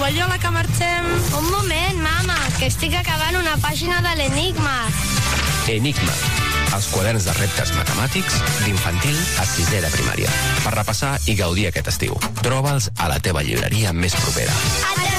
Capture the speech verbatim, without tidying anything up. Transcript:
Loyola que marxem? Un moment, mama, que estic acabant una pàgina de l'Enigma. Enigma, els quaderns de reptes matemàtics d'infantil a sisè de primària. Per repassar i gaudir aquest estiu. Troba'ls a la teva llibreria més propera.